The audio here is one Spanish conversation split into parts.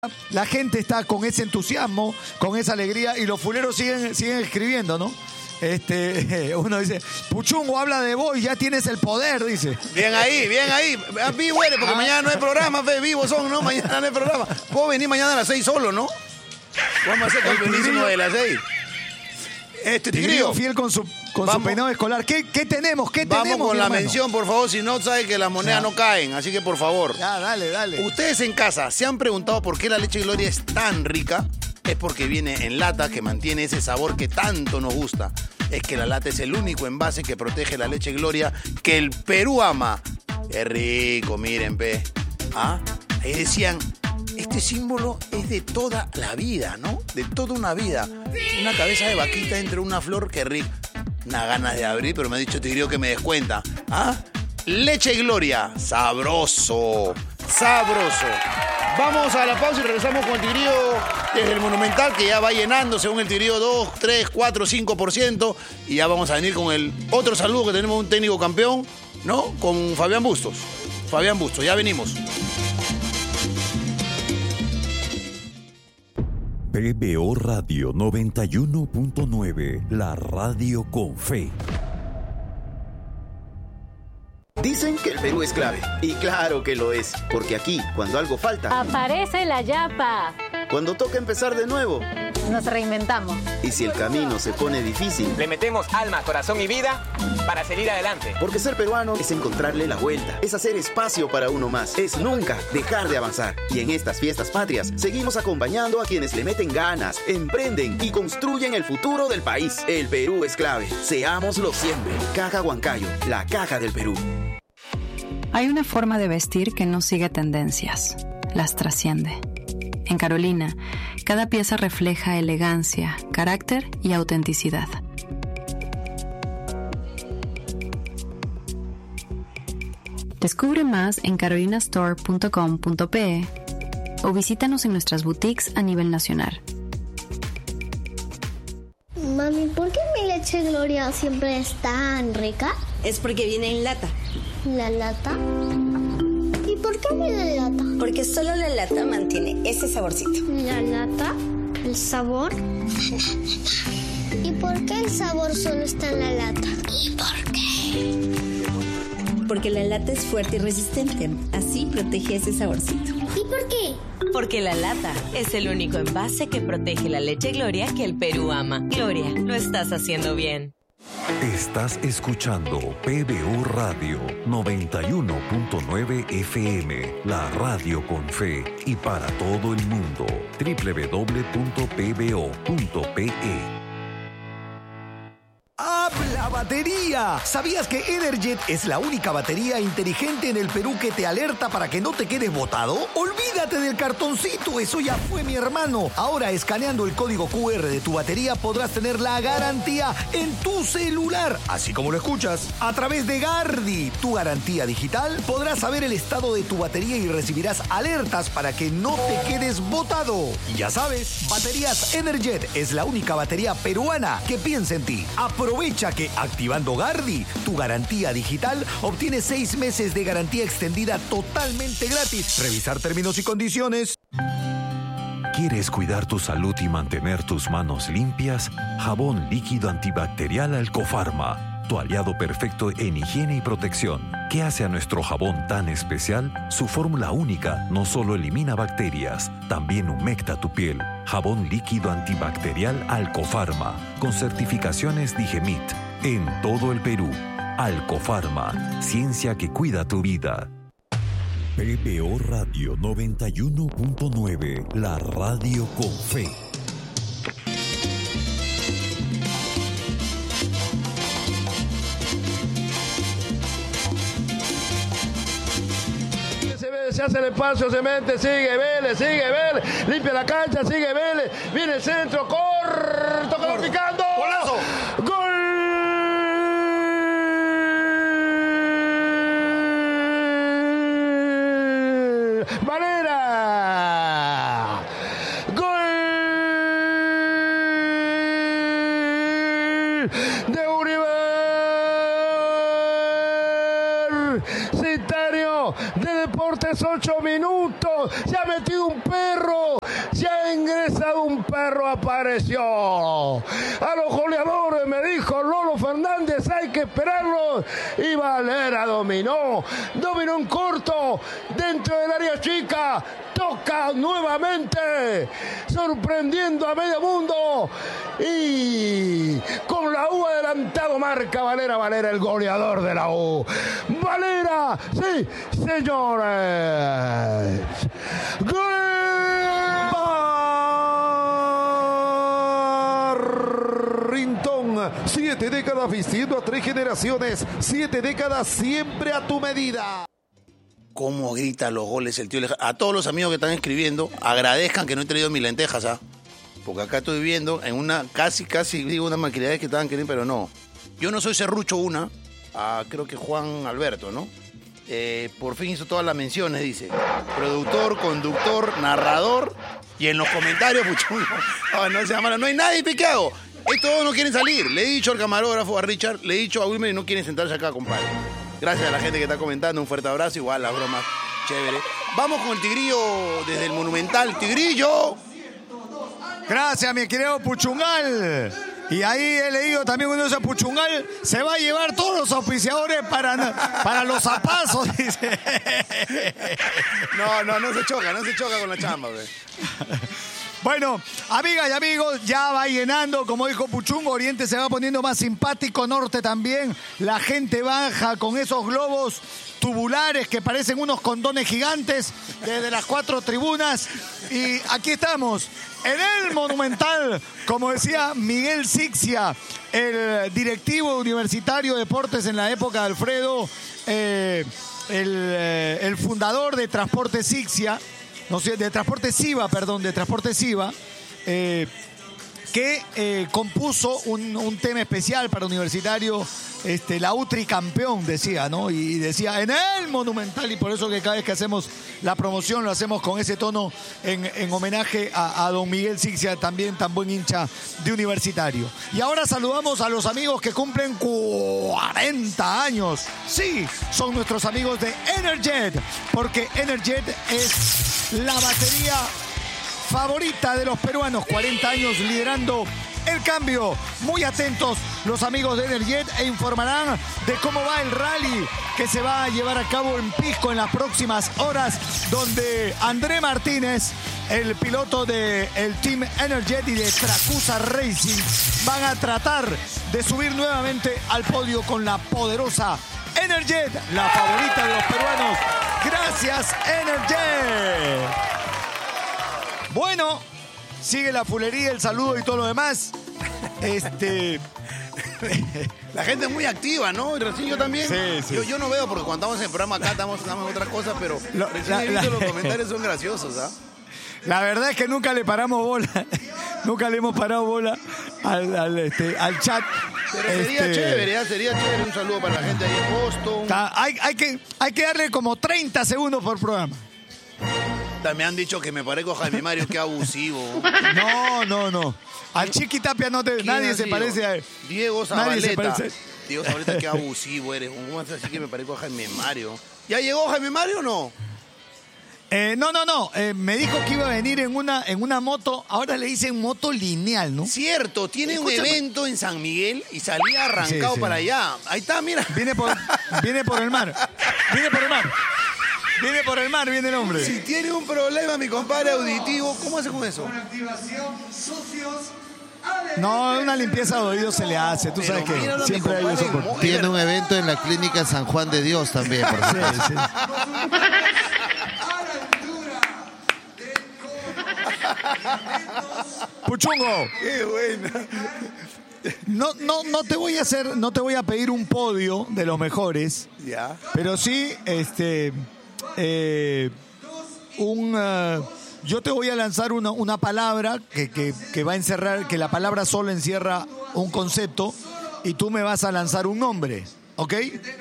La gente está con ese entusiasmo, con esa alegría, y los fuleros siguen escribiendo, ¿no? Uno dice, Puchungo habla de vos y ya tienes el poder, dice. Bien ahí. Vivo eres, porque mañana no hay programa, vivos son, ¿no? Mañana no hay programa. Puedo venir mañana a las 6 solo, ¿no? Vamos a hacer campeonísimo de las 6. Tigrillo fiel con su peinado escolar. ¿Qué tenemos? Vamos con la mención, por favor, si no, sabes que las monedas no caen, así que por favor. Ya, dale. Ustedes en casa se han preguntado por qué la leche Gloria es tan rica. Es porque viene en lata, que mantiene ese sabor que tanto nos gusta. Es que la lata es el único envase que protege la leche Gloria que el Perú ama. Es rico, miren, pe. Ahí decían, este símbolo es de toda la vida, ¿no? De toda una vida. Una cabeza de vaquita entre una flor, que rico. Unas ganas de abrir, pero me ha dicho Tigrillo que me descuenta. Leche Gloria, sabroso. Vamos a la pausa y regresamos con el Tigrillo desde el Monumental, que ya va llenando según el Tigrillo 2, 3, 4, 5%. Y ya vamos a venir con el otro saludo que tenemos, un técnico campeón, ¿no? Con Fabián Bustos, ya venimos. PBO Radio 91.9, la radio con fe. Dicen que el Perú es clave, y claro que lo es, porque aquí, cuando algo falta, aparece la yapa. Cuando toca empezar de nuevo, nos reinventamos. Y si el camino se pone difícil, le metemos alma, corazón y vida para seguir adelante. Porque ser peruano es encontrarle la vuelta, es hacer espacio para uno más, es nunca dejar de avanzar. Y en estas fiestas patrias, seguimos acompañando a quienes le meten ganas, emprenden y construyen el futuro del país. El Perú es clave, seámoslo siempre. Caja Huancayo, la caja del Perú. Hay una forma de vestir que no sigue tendencias, las trasciende. En Carolina, cada pieza refleja elegancia, carácter y autenticidad. Descubre más en carolinastore.com.pe o visítanos en nuestras boutiques a nivel nacional. Mami, ¿por qué mi leche Gloria siempre es tan rica? Es porque viene en lata. ¿La lata? ¿Y por qué viene en lata? Porque solo la lata mantiene ese saborcito. ¿La lata? ¿El sabor? ¿Y por qué el sabor solo está en la lata? ¿Y por qué? Porque la lata es fuerte y resistente. Así protege ese saborcito. ¿Y por qué? Porque la lata es el único envase que protege la leche Gloria que el Perú ama. Gloria, lo estás haciendo bien. Estás escuchando PBO Radio 91.9 FM, la radio con fe y para todo el mundo. www.pbo.pe. ¡Habla batería! ¿Sabías que Energet es la única batería inteligente en el Perú que te alerta para que no te quedes botado? ¡Olvídate del cartoncito! Eso ya fue, mi hermano. Ahora, escaneando el código QR de tu batería, podrás tener la garantía en tu celular. Así como lo escuchas. A través de Gardi, tu garantía digital, podrás saber el estado de tu batería y recibirás alertas para que no te quedes botado. Y ya sabes, Baterías Energet es la única batería peruana que piensa en ti. Aprovecha que activando Gardi, tu garantía digital, obtienes 6 meses de garantía extendida totalmente gratis. Revisar términos y condiciones. ¿Quieres cuidar tu salud y mantener tus manos limpias? Jabón líquido antibacterial Alcofarma, tu aliado perfecto en higiene y protección. ¿Qué hace a nuestro jabón tan especial? Su fórmula única no solo elimina bacterias, también humecta tu piel. Jabón líquido antibacterial Alcofarma, con certificaciones Digemit, en todo el Perú. Alcofarma, ciencia que cuida tu vida. PBO Radio 91.9, la radio con fe. Se hace el espacio, se mete, sigue Vélez, limpia la cancha, sigue Vélez, viene el centro, corto, picando. ¡Golazo! ¡Gol! ¡Valera! ¡Gol! De Universitario de Deportes, 8 minutos. susto! ¡Se ha metido un perro! ¡Se ha ingresado un perro! ¡Apareció! A los goleadores me dijo Lolo Fernández, hay que esperarlos. Y Valera dominó en corto, dentro del área chica. Toca nuevamente, sorprendiendo a medio mundo. Y con la U adelantado marca Valera, el goleador de la U. Valera, sí, señores. Barrington, 7 décadas vistiendo a 3 generaciones, 7 décadas siempre a tu medida. Cómo grita los goles el tío Alejandro. A todos los amigos que están escribiendo, agradezcan que no he traído mis lentejas, ¿ah? Porque acá estoy viendo en una, casi, digo una maquinaria que estaban queriendo, pero no. Yo no soy serrucho creo que Juan Alberto, ¿no? Por fin hizo todas las menciones, dice. Productor, conductor, narrador. Y en los comentarios, puchón, no se llama, no hay nadie, ¿qué hago? Estos no quieren salir. Le he dicho al camarógrafo, a Richard, le he dicho a Wilmer y no quieren sentarse acá, compadre. Gracias a la gente que está comentando, un fuerte abrazo, igual las bromas, chévere. Vamos con el Tigrillo desde el Monumental. ¡Tigrillo! Gracias, mi querido Puchungal. Y ahí he leído también cuando dice Puchungal se va a llevar todos los auspiciadores para los zapazos, dice. No se choca con la chamba, güey. Bueno, amigas y amigos, ya va llenando, como dijo Puchungo, Oriente se va poniendo más simpático, Norte también, la gente baja con esos globos tubulares que parecen unos condones gigantes desde las 4 tribunas, y aquí estamos, en el Monumental, como decía Miguel Sixia, el directivo universitario de deportes en la época de Alfredo, el fundador de Transporte Sixia, no sé, de Transporte Siva, que compuso un tema especial para Universitario, la UTRI campeón, decía, ¿no? Y decía, en el Monumental, y por eso que cada vez que hacemos la promoción lo hacemos con ese tono en homenaje a don Miguel Sixia, también tan buen hincha de Universitario. Y ahora saludamos a los amigos que cumplen 40 años. Sí, son nuestros amigos de Energet, porque Energet es la batería favorita de los peruanos, 40 años liderando el cambio. Muy atentos los amigos de Energet e informarán de cómo va el rally que se va a llevar a cabo en Pisco en las próximas horas, donde André Martínez, el piloto del Team Energet y de Tracusa Racing, van a tratar de subir nuevamente al podio con la poderosa Energet, la favorita de los peruanos. Gracias, Energet. Bueno, sigue la fulería, el saludo y todo lo demás. La gente es muy activa, ¿no? Recién yo también. Sí. Yo no veo porque cuando estamos en el programa acá estamos en otras cosas, pero recién he visto los comentarios son graciosos, ¿ah? La verdad es que nunca le paramos bola. Nunca le hemos parado bola al chat. Pero sería chévere. Un saludo para la gente ahí en Boston. Hay que darle como 30 segundos por programa. Me han dicho que me parezco a Jaime Mario, qué abusivo. No. Al Chiqui Tapia nadie se parece a él. Diego Zabaleta. Diego Zabaleta, qué abusivo eres. ¿Cómo vas a decir que me parezco a Jaime Mario? ¿Ya llegó Jaime Mario o no? No. Me dijo que iba a venir en una moto. Ahora le dicen moto lineal, ¿no? Cierto, tiene un evento en San Miguel y salía arrancado para allá. Ahí está, mira. Viene por el mar. Viene por el mar, viene el hombre. Si tiene un problema, mi compadre auditivo, ¿cómo hace con eso? Con activación, socios. No, una limpieza de oídos se le hace. Tú sabes que siempre hay eso. Tiene un evento en la clínica San Juan de Dios también. Por sí. Puchungo. Qué buena. No te voy a pedir un podio de los mejores. Ya. Pero sí, yo te voy a lanzar una palabra que va a encerrar, que la palabra solo encierra un concepto, y tú me vas a lanzar un nombre, ¿ok?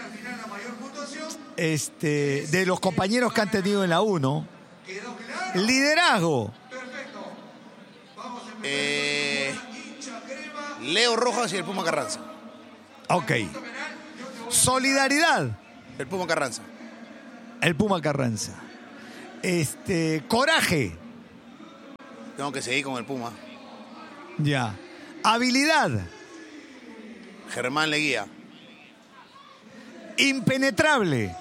De los compañeros que han tenido en la 1. Liderazgo. Leo Rojas y el Puma Carranza. Ok. Solidaridad. El Puma Carranza. El Puma Carranza. Coraje. Tengo que seguir con el Puma. Ya. Habilidad. Germán Leguía. Impenetrable.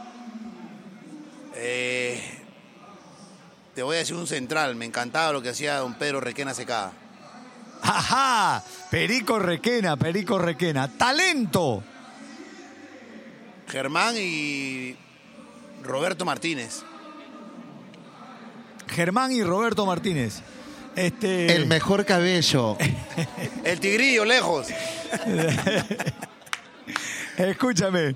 Te voy a decir un central. Me encantaba lo que hacía don Pedro Requena Secada. ¡Ajá! Perico Requena. Talento. Germán y Roberto Martínez. Germán y Roberto Martínez. El mejor cabello. El tigrillo, lejos. Escúchame.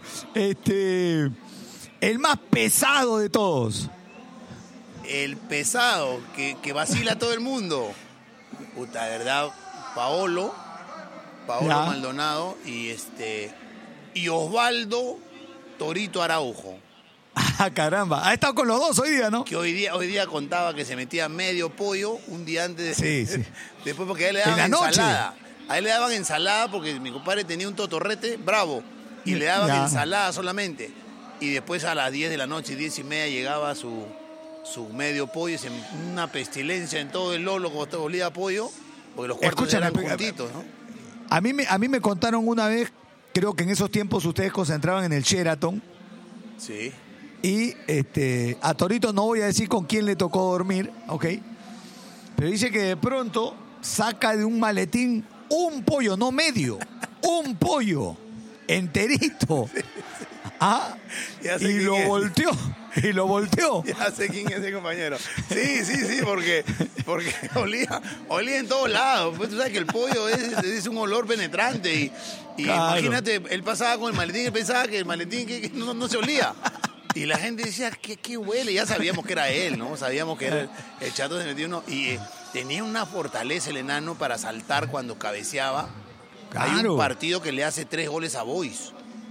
El más pesado de todos. El pesado, que vacila a todo el mundo. Puta, de verdad, Paolo Maldonado y Osvaldo Torito Araujo. Ah, caramba. Ha estado con los dos hoy día, ¿no? Que hoy día contaba que se metía medio pollo un día antes de... Sí. Después porque a él le daban ensalada. A él le daban ensalada porque mi compadre tenía un totorrete bravo y le daban ensalada solamente. Y después a las 10 de la noche, 10:30, llegaba su medio pollo, una pestilencia en todo el Lolo como olía a pollo, porque los cuartos eran juntitos, ¿no? A mí me contaron una vez, creo que en esos tiempos ustedes concentraban en el Sheraton. Sí. Y a Torito no voy a decir con quién le tocó dormir, ¿ok? Pero dice que de pronto saca de un maletín un pollo, no medio, un pollo enterito. ¿Ah? Y lo volteó. Ya sé quién es ese compañero. Sí, porque olía en todos lados. Pues tú sabes que el pollo es un olor penetrante y claro. Imagínate, él pasaba con el maletín y pensaba que el maletín que no se olía. Y la gente decía, ¿qué huele? Ya sabíamos que era él, ¿no? Sabíamos que era el Chato se metió uno. Y tenía una fortaleza el enano para saltar cuando cabeceaba. Claro. Hay un partido que le hace 3 goles a Boys.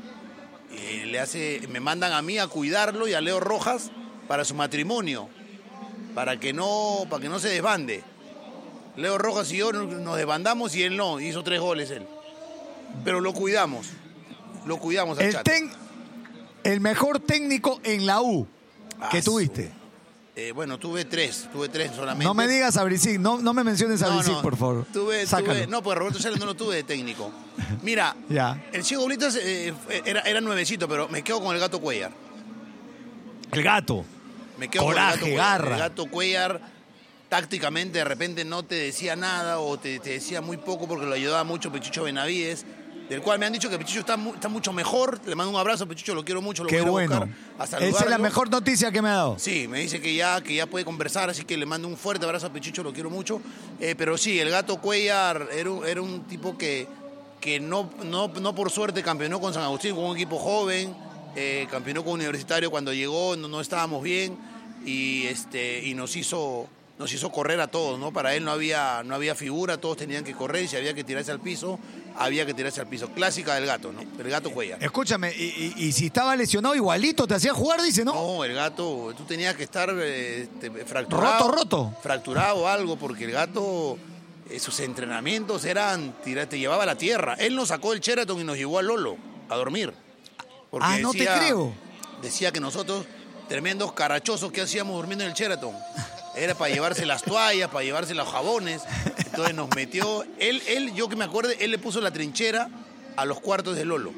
Me mandan a mí a cuidarlo y a Leo Rojas para su matrimonio. Para que no se desbande. Leo Rojas y yo nos desbandamos y él no. Hizo 3 goles él. Pero lo cuidamos. Al Chato. El mejor técnico en la U que tuviste. Bueno, tuve tres solamente. No me digas a Brisic, no me menciones a Brisic, por favor. No, pues Roberto Sales no lo tuve de técnico. Mira, el Chico Blitas era nuevecito, pero me quedo con el Gato Cuellar. El Gato. Me quedo Coraje, con el garra. El Gato Cuellar, tácticamente, de repente no te decía nada o te decía muy poco porque lo ayudaba mucho Pechicho Benavides. Del cual me han dicho que Pechicho está mucho mejor. Le mando un abrazo a Pechicho, lo quiero mucho, lo voy a buscar a saludarlo. Esa es la mejor noticia que me ha dado. Sí, me dice que ya puede conversar, así que le mando un fuerte abrazo a Pechicho, lo quiero mucho. Pero sí, el Gato Cuellar era un tipo que no por suerte campeonó con San Agustín, con un equipo joven, campeonó con Universitario cuando llegó, no estábamos bien y nos hizo correr a todos, ¿no? Para él no había figura, todos tenían que correr y si había que tirarse al piso, había que tirarse al piso. Clásica del Gato, ¿no? El Gato Cuellar. Escúchame, y si estaba lesionado igualito, ¿te hacía jugar, dice, no? No, el Gato, tú tenías que estar fracturado. Roto. Fracturado o algo, porque el Gato, sus entrenamientos eran, te llevaba a la tierra. Él nos sacó del Sheraton y nos llevó a Lolo a dormir. Porque no te creo. Decía que nosotros, tremendos carachosos que hacíamos durmiendo en el Sheraton. Era para llevarse las toallas, para llevarse los jabones. Entonces nos metió... Él, yo que me acuerde, él le puso la trinchera a los cuartos de Lolo.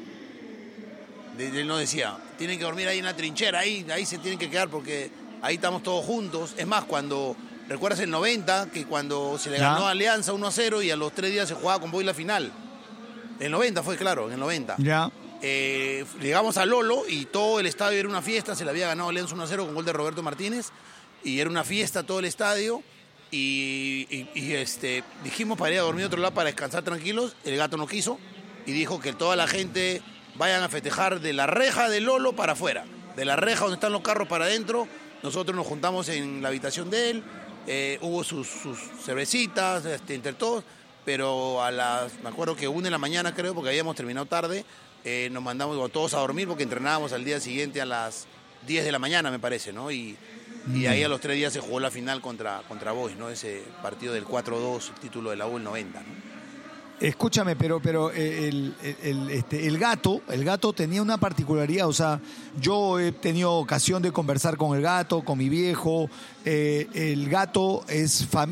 Él nos decía, tienen que dormir ahí en la trinchera, ahí se tienen que quedar porque ahí estamos todos juntos. Es más, ¿recuerdas el 90? Que cuando se le ganó a Alianza 1-0 y a los 3 días se jugaba con Boy la final. El 90 fue, claro, en el 90. Ya. Llegamos a Lolo y todo el estadio era una fiesta. Se le había ganado Alianza 1-0 con gol de Roberto Martínez. Y era una fiesta todo el estadio y dijimos para ir a dormir a otro lado para descansar tranquilos. El Gato no quiso y dijo que toda la gente vayan a festejar de la reja de Lolo para afuera, de la reja donde están los carros para adentro. Nosotros nos juntamos en la habitación de él, hubo sus cervecitas entre todos, pero me acuerdo que 1 de la mañana creo, porque habíamos terminado tarde, nos mandamos todos a dormir porque entrenábamos al día siguiente a las 10 de la mañana me parece, ¿no? Y ahí a los 3 días se jugó la final contra Boys, ¿no? Ese partido del 4-2, el título de la U el 90, ¿no? Escúchame, pero el gato tenía una particularidad. O sea, yo he tenido ocasión de conversar con el gato, con mi viejo. El gato es familia.